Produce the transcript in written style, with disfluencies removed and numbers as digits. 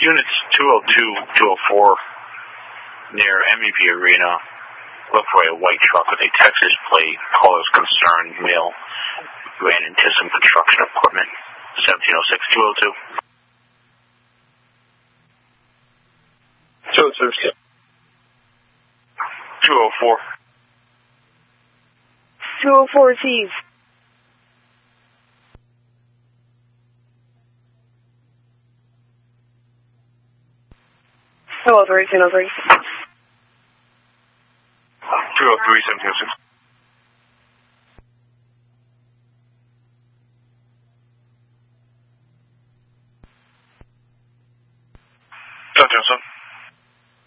Units 202, 204 near MEP Arena. Look for a white truck with a Texas plate. Caller's concerned. Male ran into some construction equipment. 1706, 202. 204. 204 received. Hello, 3, 203. 203, 1706.